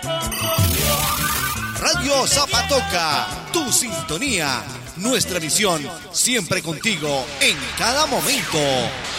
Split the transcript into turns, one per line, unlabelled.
Radio Zapatoca, tu sintonía, nuestra misión, siempre contigo en cada momento.